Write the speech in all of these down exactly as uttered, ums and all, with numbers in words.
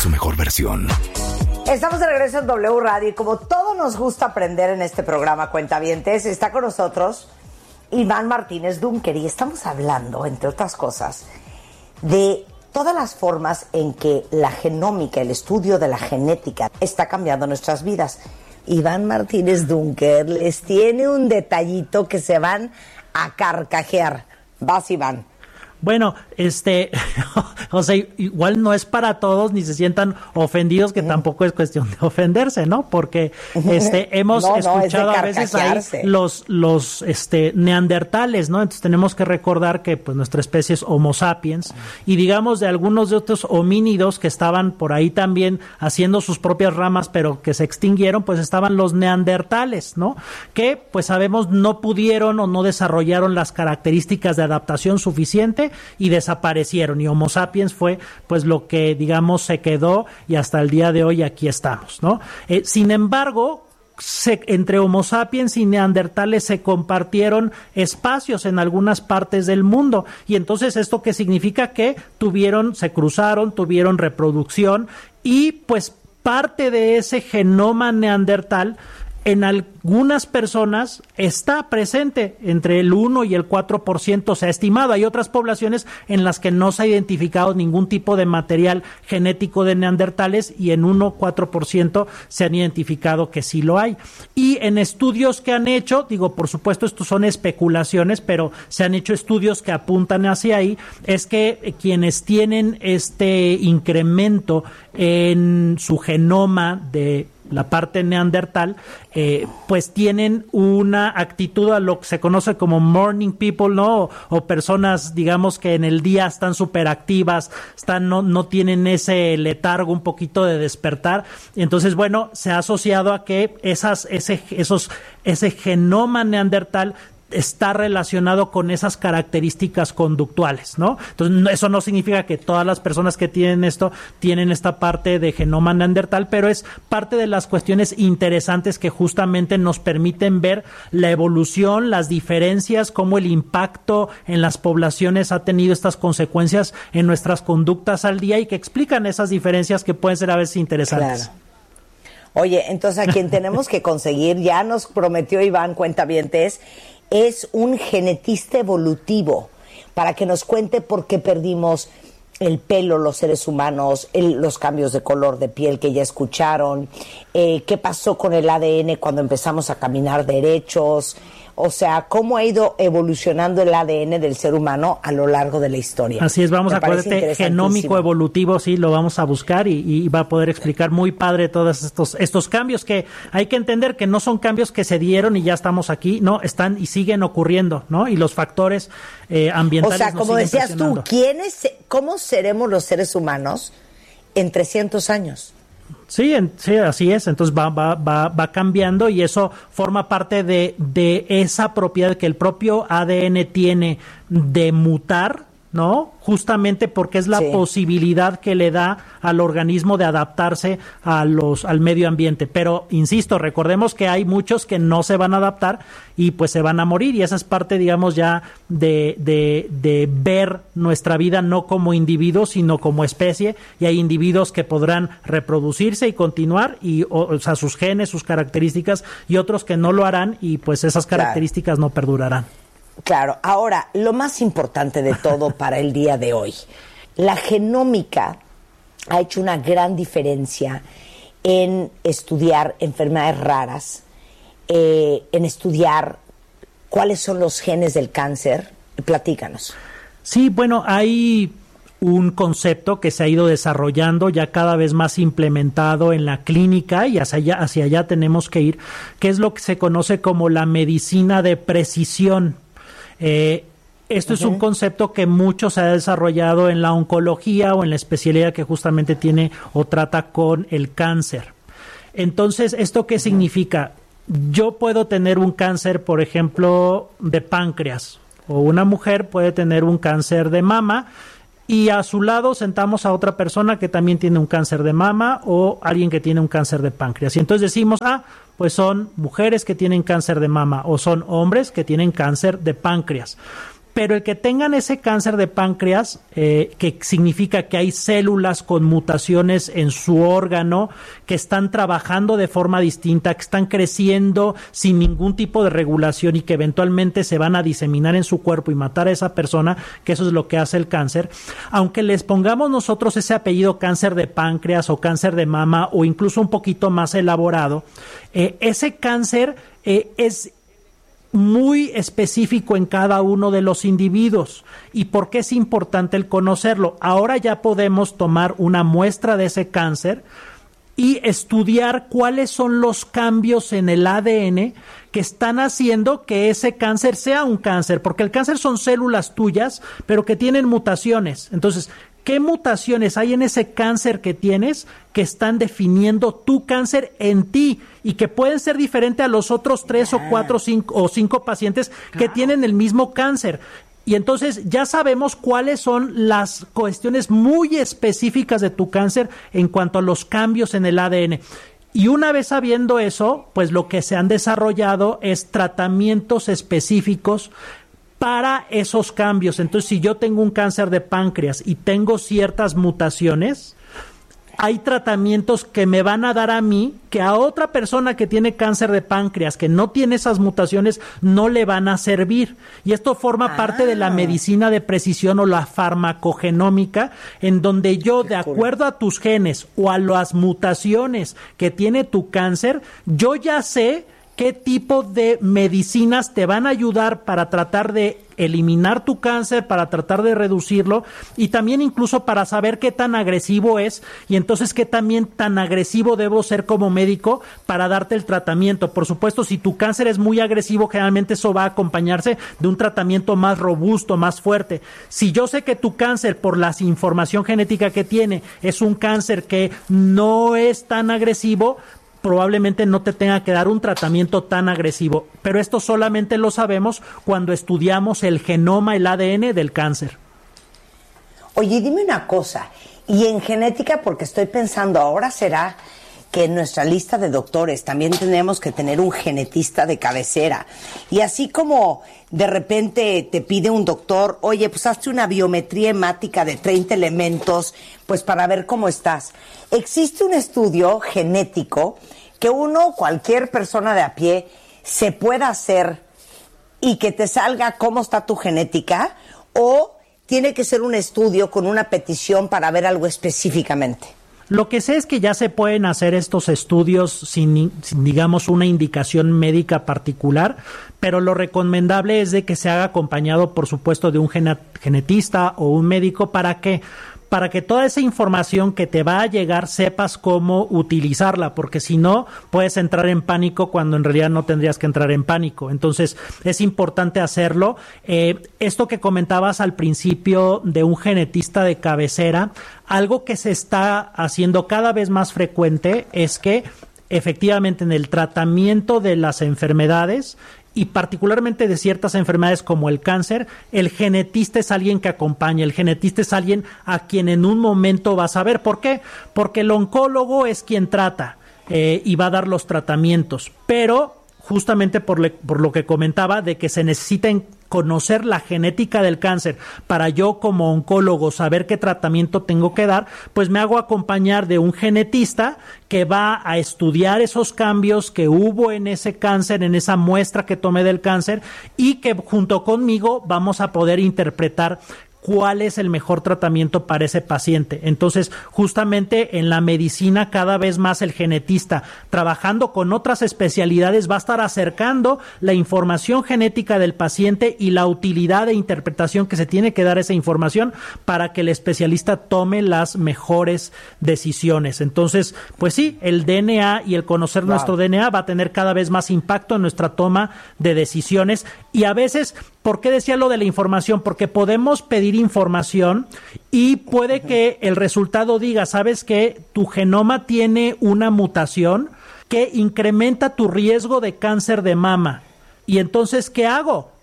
su mejor versión. Estamos de regreso en W Radio y como todo nos gusta aprender en este programa Cuentavientes, está con nosotros Iván Martínez Dunker y estamos hablando, entre otras cosas, de todas las formas en que la genómica, el estudio de la genética, está cambiando nuestras vidas. Iván Martínez Dunker les tiene un detallito que se van a carcajear. Vas, Iván. Bueno, este, o sea, igual no es para todos, ni se sientan ofendidos, que tampoco es cuestión de ofenderse, ¿no? Porque, este, hemos no, escuchado no, a veces ahí los, los, este, neandertales, ¿no? Entonces tenemos que recordar que, pues, nuestra especie es Homo sapiens, y digamos de algunos de otros homínidos que estaban por ahí también haciendo sus propias ramas, pero que se extinguieron, pues estaban los neandertales, ¿no? Que, pues sabemos, no pudieron o no desarrollaron las características de adaptación suficiente y desaparecieron, y Homo sapiens fue pues lo que digamos se quedó y hasta el día de hoy aquí estamos, ¿no? Eh, sin embargo, se, entre Homo sapiens y neandertales se compartieron espacios en algunas partes del mundo, y entonces esto que significa que tuvieron, se cruzaron, tuvieron reproducción, y pues parte de ese genoma neandertal en algunas personas está presente, entre el uno y el cuatro por ciento se ha estimado. Hay otras poblaciones en las que no se ha identificado ningún tipo de material genético de neandertales y en uno a cuatro por ciento se han identificado que sí lo hay. Y en estudios que han hecho, digo, por supuesto, estos son especulaciones, pero se han hecho estudios que apuntan hacia ahí, es que quienes tienen este incremento en su genoma de la parte neandertal, eh, pues tienen una actitud a lo que se conoce como morning people, ¿no? O, o personas, digamos, que en el día están súper activas, están, no, no tienen ese letargo un poquito de despertar. Entonces, bueno, se ha asociado a que esas, ese, esos, ese genoma neandertal está relacionado con esas características conductuales, ¿no? Entonces, eso no significa que todas las personas que tienen esto tienen esta parte de genoma neandertal, pero es parte de las cuestiones interesantes que justamente nos permiten ver la evolución, las diferencias, cómo el impacto en las poblaciones ha tenido estas consecuencias en nuestras conductas al día y que explican esas diferencias que pueden ser a veces interesantes. Claro. Oye, entonces a quien tenemos que conseguir, ya nos prometió Iván Cuentavientes, es un genetista evolutivo para que nos cuente por qué perdimos el pelo los seres humanos, el, los cambios de color de piel que ya escucharon, eh, qué pasó con el A D N cuando empezamos a caminar derechos, o sea, cómo ha ido evolucionando el A D N del ser humano a lo largo de la historia. Así es, vamos a acordarte, genómico evolutivo, sí, lo vamos a buscar y, y va a poder explicar muy padre todos estos, estos cambios que hay que entender que no son cambios que se dieron y ya estamos aquí, no, están y siguen ocurriendo, ¿no? Y los factores eh, ambientales. O sea, como decías tú, ¿quiénes, cómo seremos los seres humanos en trescientos años? Sí, en, sí, así es. Entonces va, va, va, va cambiando y eso forma parte de, de esa propiedad que el propio A D N tiene de mutar, ¿no? Justamente porque es la sí. posibilidad que le da al organismo de adaptarse a los al medio ambiente. Pero, insisto, recordemos que hay muchos que no se van a adaptar y pues se van a morir, y esa es parte, digamos, ya de, de, de ver nuestra vida no como individuos, sino como especie, y hay individuos que podrán reproducirse y continuar, y o, o sea, sus genes, sus características, y otros que no lo harán, y pues esas características claro. no perdurarán. Claro, ahora, lo más importante de todo para el día de hoy, la genómica ha hecho una gran diferencia en estudiar enfermedades raras, eh, en estudiar cuáles son los genes del cáncer. Platícanos. Sí, bueno, hay un concepto que se ha ido desarrollando, ya cada vez más implementado en la clínica, y hacia allá, hacia allá tenemos que ir, que es lo que se conoce como la medicina de precisión. Eh, esto uh-huh. es un concepto que mucho se ha desarrollado en la oncología o en la especialidad que justamente tiene o trata con el cáncer. Entonces, ¿esto qué uh-huh. significa? Yo puedo tener un cáncer, por ejemplo, de páncreas, o una mujer puede tener un cáncer de mama, y a su lado sentamos a otra persona que también tiene un cáncer de mama o alguien que tiene un cáncer de páncreas. Y entonces decimos, ah, pues son mujeres que tienen cáncer de mama o son hombres que tienen cáncer de páncreas. pero el que tengan ese cáncer de páncreas, eh, que significa que hay células con mutaciones en su órgano, que están trabajando de forma distinta, que están creciendo sin ningún tipo de regulación y que eventualmente se van a diseminar en su cuerpo y matar a esa persona, que eso es lo que hace el cáncer, aunque les pongamos nosotros ese apellido cáncer de páncreas o cáncer de mama o incluso un poquito más elaborado, eh, ese cáncer eh, es muy específico en cada uno de los individuos. ¿Y por qué es importante el conocerlo? Ahora ya podemos tomar una muestra de ese cáncer y estudiar cuáles son los cambios en el A D N que están haciendo que ese cáncer sea un cáncer, porque el cáncer son células tuyas, pero que tienen mutaciones. Entonces, ¿qué mutaciones hay en ese cáncer que tienes que están definiendo tu cáncer en ti y que pueden ser diferentes a los otros tres o cuatro cinco, o cinco pacientes que tienen el mismo cáncer? Y entonces ya sabemos cuáles son las cuestiones muy específicas de tu cáncer en cuanto a los cambios en el A D N. Y una vez sabiendo eso, pues lo que se han desarrollado es tratamientos específicos para esos cambios. Entonces, si yo tengo un cáncer de páncreas y tengo ciertas mutaciones, hay tratamientos que me van a dar a mí que a otra persona que tiene cáncer de páncreas, que no tiene esas mutaciones, no le van a servir. Y esto forma ah. parte de la medicina de precisión o la farmacogenómica, en donde yo, Qué de cool. acuerdo a tus genes o a las mutaciones que tiene tu cáncer, yo ya sé qué tipo de medicinas te van a ayudar para tratar de eliminar tu cáncer, para tratar de reducirlo y también incluso para saber qué tan agresivo es y entonces qué también tan agresivo debo ser como médico para darte el tratamiento. Por supuesto, si tu cáncer es muy agresivo, generalmente eso va a acompañarse de un tratamiento más robusto, más fuerte. Si yo sé que tu cáncer, por la información genética que tiene, es un cáncer que no es tan agresivo, probablemente no te tenga que dar un tratamiento tan agresivo, pero esto solamente lo sabemos cuando estudiamos el genoma, el A D N del cáncer. Oye, dime una cosa, y en genética, porque estoy pensando, ahora será que en nuestra lista de doctores también tenemos que tener un genetista de cabecera, y así como de repente te pide un doctor, oye, pues hazte una biometría hemática de treinta elementos, pues para ver cómo estás. Existe un estudio genético que uno, cualquier persona de a pie, se pueda hacer y que te salga cómo está tu genética, o tiene que ser un estudio con una petición para ver algo específicamente. Lo que sé es que ya se pueden hacer estos estudios sin, sin, digamos, una indicación médica particular, pero lo recomendable es de que se haga acompañado, por supuesto, de un genetista o un médico. ¿Para qué? Para que toda esa información que te va a llegar sepas cómo utilizarla, porque si no, puedes entrar en pánico cuando en realidad no tendrías que entrar en pánico. Entonces, es importante hacerlo. Eh, esto que comentabas al principio de un genetista de cabecera, algo que se está haciendo cada vez más frecuente es que efectivamente en el tratamiento de las enfermedades y particularmente de ciertas enfermedades como el cáncer, el genetista es alguien que acompaña, el genetista es alguien a quien en un momento vas a ver. ¿Por qué? Porque el oncólogo es quien trata eh, y va a dar los tratamientos, pero justamente por, le, por lo que comentaba de que se necesiten conocer la genética del cáncer para yo como oncólogo saber qué tratamiento tengo que dar, pues me hago acompañar de un genetista que va a estudiar esos cambios que hubo en ese cáncer, en esa muestra que tomé del cáncer, y que junto conmigo vamos a poder interpretar cuál es el mejor tratamiento para ese paciente. Entonces, justamente en la medicina cada vez más el genetista, trabajando con otras especialidades, va a estar acercando la información genética del paciente y la utilidad de interpretación que se tiene que dar esa información para que el especialista tome las mejores decisiones. Entonces, pues sí, el D N A y el conocer wow. nuestro D N A va a tener cada vez más impacto en nuestra toma de decisiones. Y a veces, ¿por qué decía lo de la información? Porque podemos pedir información y puede que el resultado diga, ¿sabes qué? Tu genoma tiene una mutación que incrementa tu riesgo de cáncer de mama. Y entonces, ¿qué hago?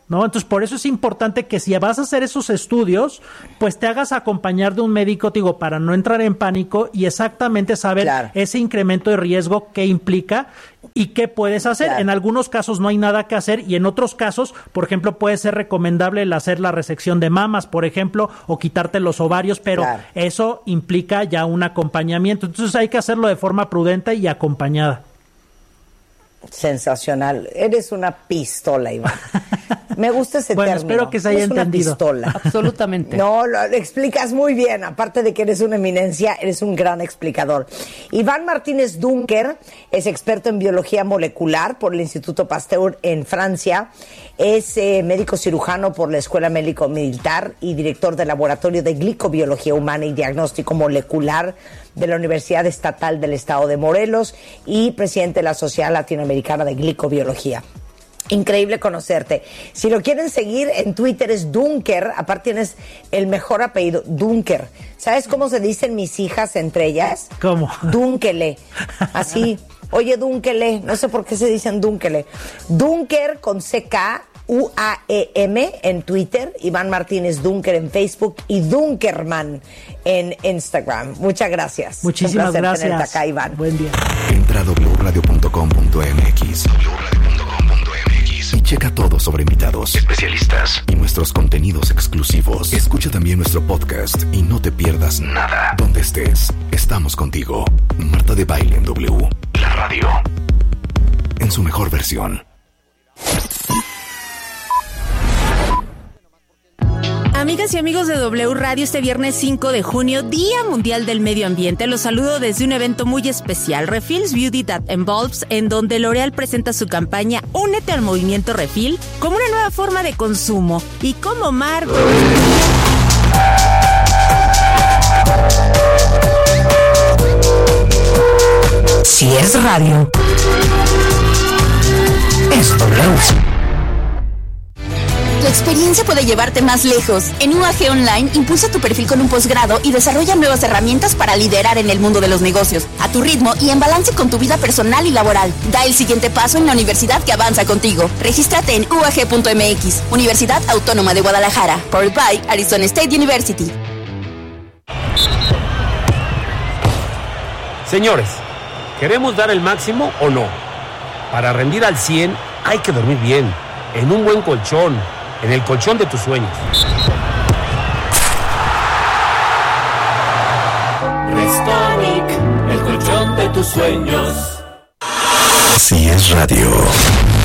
¿no? Entonces, por eso es importante que si vas a hacer esos estudios, pues te hagas acompañar de un médico, te digo, para no entrar en pánico y exactamente saber claro. ese incremento de riesgo que implica y qué puedes hacer. Claro. En algunos casos no hay nada que hacer y en otros casos, por ejemplo, puede ser recomendable el hacer la resección de mamas, por ejemplo, o quitarte los ovarios, pero claro. eso implica ya un acompañamiento. Entonces hay que hacerlo de forma prudente y acompañada. Sensacional. Eres una pistola, Iván. Me gusta ese bueno, término. Espero que se haya es entendido. Una pistola. Absolutamente. No, lo explicas muy bien. Aparte de que eres una eminencia, eres un gran explicador. Iván Martínez Duncker es experto en biología molecular por el Instituto Pasteur en Francia. Es eh, médico cirujano por la Escuela Médico Militar y director del Laboratorio de Glicobiología Humana y Diagnóstico Molecular de la Universidad Estatal del Estado de Morelos y presidente de la Sociedad Latinoamericana de Glicobiología. Increíble conocerte. Si lo quieren seguir en Twitter es Duncker, aparte tienes el mejor apellido, Duncker. ¿Sabes cómo se dicen mis hijas entre ellas? ¿Cómo? Dunkele. Así. Oye, Dunkele. No sé por qué se dicen Dunkele. Duncker con C K U A E M en Twitter, Iván Martínez Duncker en Facebook y Dunkerman en Instagram. Muchas gracias. Muchísimas gracias. Tenerte acá, Iván. Buen día. Entra a doble u radio punto com punto m x y checa todo sobre invitados, especialistas y nuestros contenidos exclusivos. Escucha también nuestro podcast y no te pierdas nada. Donde estés, estamos contigo. Marta de Baile en W, la radio, en su mejor versión. Amigas y amigos de W Radio, este viernes cinco de junio, Día Mundial del Medio Ambiente, los saludo desde un evento muy especial, Refills Beauty That Involves, en donde L'Oréal presenta su campaña Únete al Movimiento Refill como una nueva forma de consumo y como marco. Si es radio, es W. Tu experiencia puede llevarte más lejos. En U A G Online, impulsa tu perfil con un posgrado y desarrolla nuevas herramientas para liderar en el mundo de los negocios, a tu ritmo y en balance con tu vida personal y laboral. Da el siguiente paso en la universidad que avanza contigo. Regístrate en u a g punto m x, Universidad Autónoma de Guadalajara. Powered by Arizona State University. Señores, ¿queremos dar el máximo o no? Para rendir al cien hay que dormir bien, en un buen colchón, en el colchón de tus sueños. Restonic, el colchón de tus sueños. Si es radio.